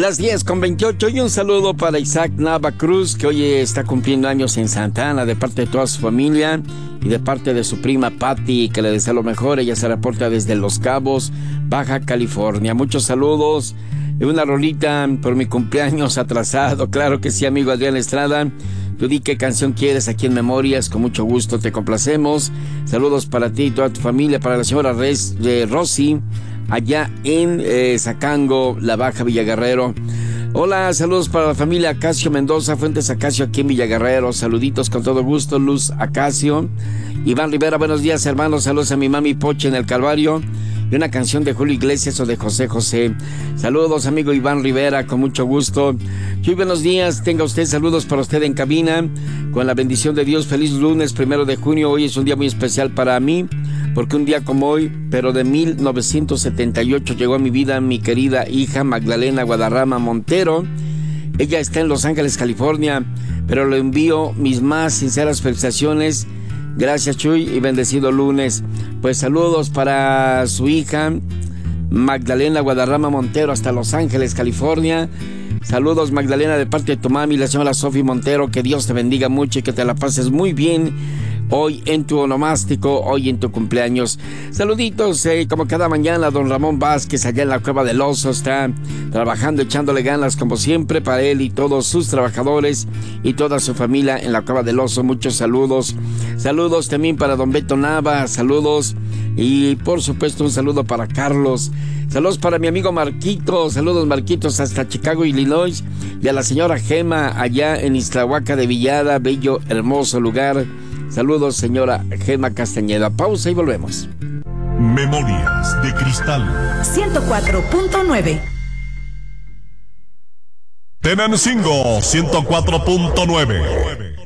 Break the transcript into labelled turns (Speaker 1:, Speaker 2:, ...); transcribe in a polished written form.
Speaker 1: Las 10:28 y un saludo para Isaac Nava Cruz, que hoy está cumpliendo años en Santa Ana, de parte de toda su familia y de parte de su prima Patty, que le desea lo mejor. Ella se reporta desde Los Cabos, Baja California. Muchos saludos y una rolita por mi cumpleaños atrasado. Claro que sí, amigo Adrián Estrada. Tú di qué canción quieres aquí en Memorias, con mucho gusto te complacemos. Saludos para ti y toda tu familia, para la señora Rosy, allá en Zacango, La Baja, Villaguerrero. Hola, saludos para la familia Acacio Mendoza, Fuentes Acacio, aquí en Villaguerrero. Saluditos con todo gusto, Luz Acacio. Iván Rivera, buenos días, hermanos. Saludos a mi mami Poche en el Calvario. Y una canción de Julio Iglesias o de José José. Saludos, amigo Iván Rivera, con mucho gusto. Muy buenos días, tenga usted saludos para usted en cabina. Con la bendición de Dios, feliz lunes 1 de junio. Hoy es un día muy especial para mí, porque un día como hoy, pero de 1978, llegó a mi vida mi querida hija Magdalena Guadarrama Montero. Ella está en Los Ángeles, California, pero le envío mis más sinceras felicitaciones. Gracias, Chuy, y bendecido lunes. Pues saludos para su hija Magdalena Guadarrama Montero hasta Los Ángeles, California. Saludos, Magdalena, de parte de tu mami, la señora Sofi Montero. Que Dios te bendiga mucho y que te la pases muy bien hoy en tu onomástico, hoy en tu cumpleaños. Saluditos, como cada mañana, don Ramón Vázquez, allá en la Cueva del Oso, está trabajando, echándole ganas como siempre para él y todos sus trabajadores y toda su familia en la Cueva del Oso. Muchos saludos. Saludos también para don Beto Nava, saludos. Y por supuesto un saludo para Carlos. Saludos para mi amigo Marquitos. Saludos, Marquitos, hasta Chicago, Illinois. Y a la señora Gema allá en Iztlahuaca de Villada, bello, hermoso lugar. Saludos, señora Gema Castañeda. Pausa y volvemos.
Speaker 2: Memorias de Cristal
Speaker 3: 104.9.
Speaker 2: Tenancingo 104.9.